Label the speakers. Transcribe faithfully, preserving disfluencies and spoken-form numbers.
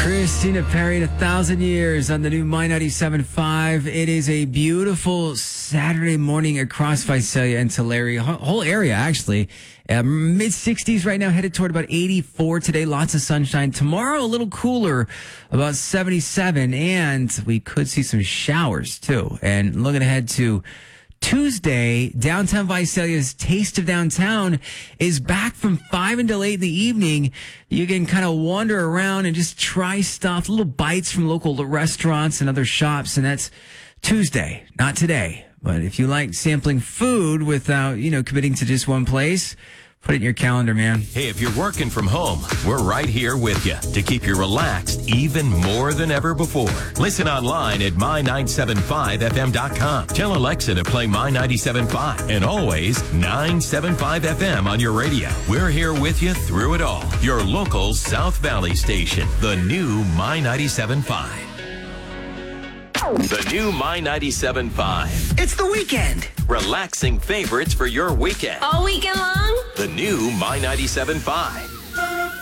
Speaker 1: Christina Perri in A Thousand Years on the new My ninety-seven point five. It is a beautiful Saturday morning across Visalia and Tulare. Whole area, actually. Uh, mid sixties right now, headed toward about eighty-four today. Lots of sunshine. Tomorrow, a little cooler, about seventy-seven. And we could see some showers, too. And looking ahead to Tuesday, downtown Visalia's Taste of Downtown is back from five until eight in the evening. You can kind of wander around and just try stuff, little bites from local restaurants and other shops. And that's Tuesday, not today. But if you like sampling food without, you know, committing to just one place, put it in your calendar, man.
Speaker 2: Hey, if you're working from home, we're right here with you to keep you relaxed even more than ever before. Listen online at my nine seven five f m dot com. Tell Alexa to play My ninety-seven point five and always nine seven five F M on your radio. We're here with you through it all. Your local South Valley station, the new My ninety-seven point five. The new My ninety-seven point five.
Speaker 3: It's the weekend.
Speaker 2: Relaxing favorites for your weekend.
Speaker 4: All weekend long?
Speaker 2: The new My ninety-seven point five.